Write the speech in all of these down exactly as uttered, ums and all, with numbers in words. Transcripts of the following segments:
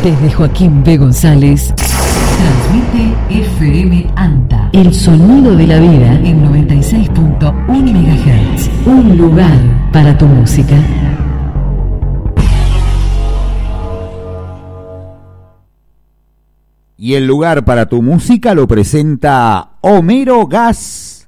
Desde Joaquín B. González, transmite F M ANTA, el sonido de la vida en noventa y seis punto uno megahertz. Un lugar para tu música. Y el lugar para tu música lo presenta Homero Gas.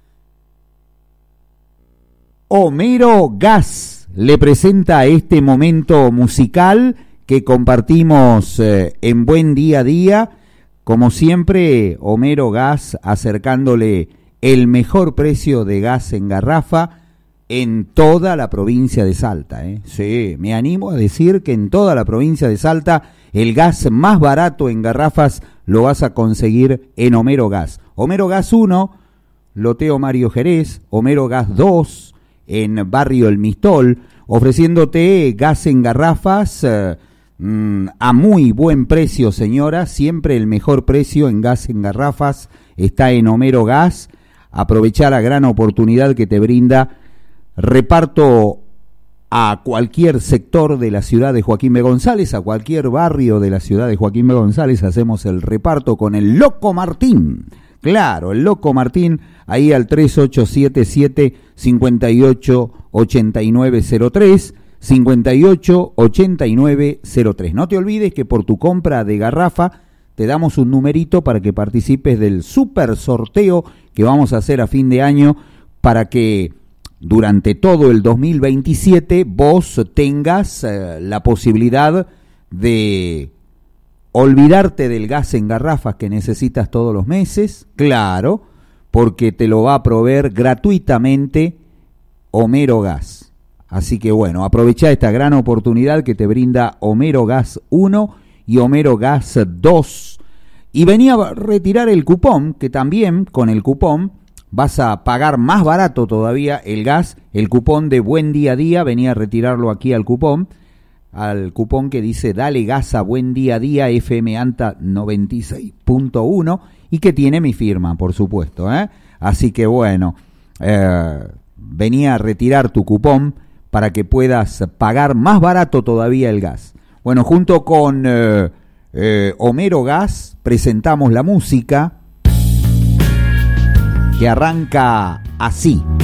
Homero Gas le presenta este momento musical que compartimos eh, en Buen Día a Día. Como siempre, Homero Gas acercándole el mejor precio de gas en garrafa en toda la provincia de Salta. ¿eh? Sí, me animo a decir que en toda la provincia de Salta el gas más barato en garrafas lo vas a conseguir en Homero Gas. Homero Gas uno, Loteo Mario Jerez, Homero Gas dos, en Barrio El Mistol, ofreciéndote gas en garrafas eh, mm, a muy buen precio, señora. Siempre el mejor precio en gas en garrafas está en Homero Gas. Aprovechar la gran oportunidad que te brinda. Reparto a cualquier sector de la ciudad de Joaquín B. González, a cualquier barrio de la ciudad de Joaquín B. González, hacemos el reparto con el Loco Martín. Claro, el Loco Martín, ahí al tres ocho siete siete, cinco ocho ocho nueve cero tres, cinco ocho ocho nueve cero tres. No te olvides que por tu compra de garrafa te damos un numerito para que participes del super sorteo que vamos a hacer a fin de año para que durante todo el dos mil veintisiete vos tengas eh, la posibilidad de olvidarte del gas en garrafas que necesitas todos los meses, claro, porque te lo va a proveer gratuitamente Homero Gas. Así que bueno, aprovecha esta gran oportunidad que te brinda Homero Gas uno y Homero Gas dos. Y venía a retirar el cupón, que también con el cupón vas a pagar más barato todavía el gas. El cupón de Buen Día a Día, venía a retirarlo aquí al cupón, al cupón que dice Dale gas a Buen Día a Día, F M ANTA noventa y seis punto uno, y que tiene mi firma, por supuesto, ¿eh? Así que bueno, eh, venía a retirar tu cupón para que puedas pagar más barato todavía el gas. Bueno, junto con eh, eh, Homero Gas presentamos la música que arranca así.